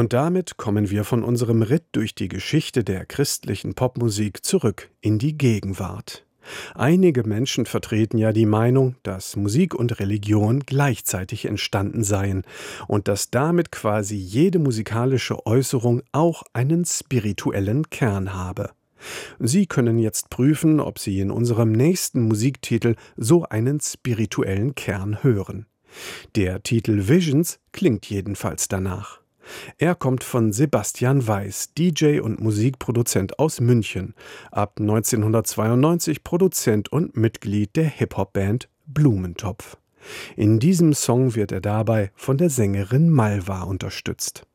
Und damit kommen wir von unserem Ritt durch die Geschichte der christlichen Popmusik zurück in die Gegenwart. Einige Menschen vertreten ja die Meinung, dass Musik und Religion gleichzeitig entstanden seien und dass damit quasi jede musikalische Äußerung auch einen spirituellen Kern habe. Sie können jetzt prüfen, ob Sie in unserem nächsten Musiktitel so einen spirituellen Kern hören. Der Titel Visions klingt jedenfalls danach. Er kommt von Sebastian Weiß, DJ und Musikproduzent aus München, ab 1992 Produzent und Mitglied der Hip-Hop-Band Blumentopf. In diesem Song wird er dabei von der Sängerin Malva unterstützt.